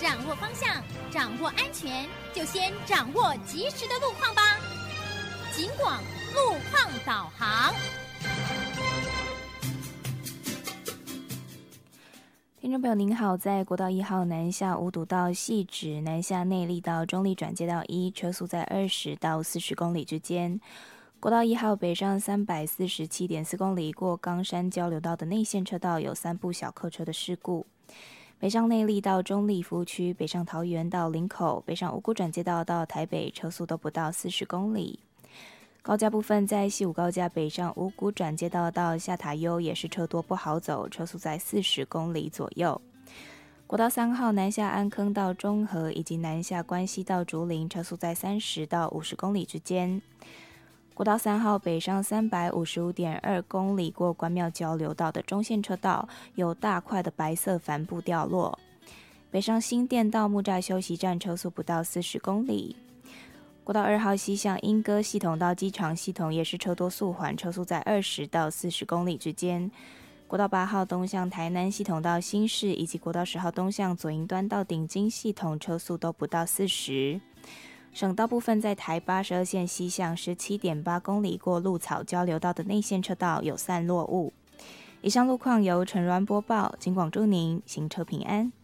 掌握方向，掌握安全，就先掌握及时的路况吧。警广路况导航。 听众朋友您好，在国道1号南下五堵到汐止，南下内壢到中壢转接道1，车速在20到40公里之间。国道1号北上347.4公里，过冈山交流道的内线车道有3部小客车的事故。北上内壢到中壢服务区，北上桃园到林口，北上五股转接道到台北，车速都不到40公里。高架部分，在西武高架北上五股转接道到下塔悠也是车多不好走，车速在40公里左右。国道3号南下安坑到中和，以及南下关西到竹林，车速在30到50公里之间。国道3号北上355.2公里，过关庙交流道的中线车道有大块的白色帆布掉落。北上新店到木栅休息站，车速不到40公里。国道2号西向莺歌系统到机场系统也是车多速缓，车速在20到40公里之间。国道8号东向台南系统到新市，以及国道10号东向左营端到顶金系统，车速都不到40。省道部分，在台82线西向17.8公里，过鹿草交流道的内线车道有散落物。以上路况由陈鸾播报，警广祝您行车平安。